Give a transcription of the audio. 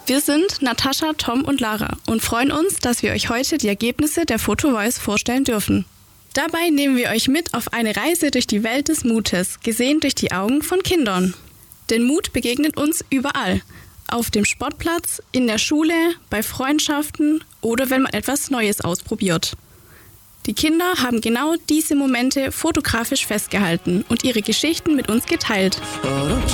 Wir sind Natascha, Tom und Lara und freuen uns, dass wir euch heute die Ergebnisse der Photo Voice vorstellen dürfen. Dabei nehmen wir euch mit auf eine Reise durch die Welt des Mutes, gesehen durch die Augen von Kindern. Denn Mut begegnet uns überall. Auf dem Sportplatz, in der Schule, bei Freundschaften oder wenn man etwas Neues ausprobiert. Die Kinder haben genau diese Momente fotografisch festgehalten und ihre Geschichten mit uns geteilt. Oh, don't